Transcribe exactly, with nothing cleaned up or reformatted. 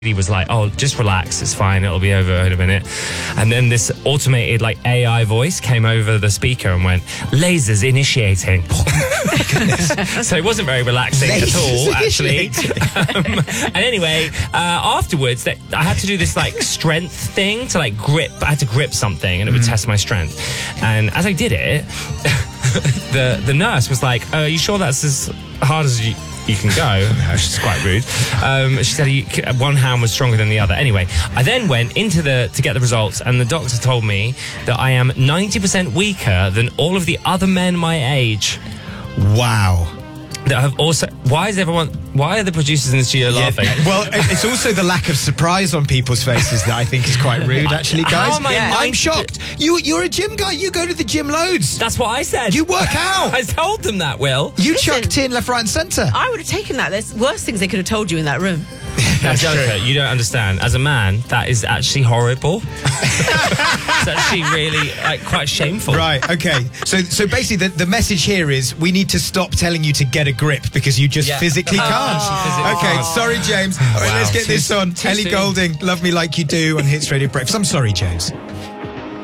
He was like, oh, just relax, it's fine, it'll be over in a minute. And then this automated like A I voice came over the speaker and went, lasers initiating. Oh, goodness. So it wasn't very relaxing lasers at all, actually. um, and anyway, uh, afterwards, that, I had to do this like strength thing to like grip. I had to grip something and it would mm. test my strength. And as I did it, the, the nurse was like, uh, are you sure that's as hard as you... you can go, which is quite rude. Um, she said he, one hand was stronger than the other. Anyway, I then went into the to get the results, and the doctor told me that I am ninety percent weaker than all of the other men my age. Wow. That have also. Why is everyone? Why are the producers in the studio yeah, laughing? Well, it's also the lack of surprise on people's faces that I think is quite rude, actually, guys. How am I yeah. I'm shocked. You, you're a gym guy. You go to the gym loads. That's what I said. You work out. I told them that, Will. You Listen, chucked in left, right, and centre. I would have taken that. There's worse things they could have told you in that room. That's Angelica, you don't understand. As a man, that is actually horrible. It's actually really like quite shameful. Right, okay. So so basically the, the message here is we need to stop telling you to get a grip because you just yeah. physically can't. Oh. Physically okay, can't. sorry, James. All right, wow. let's get Too, this on. Ellie soon. Goulding, Love Me Like You Do on Hits Radio Breakfast. I'm sorry, James.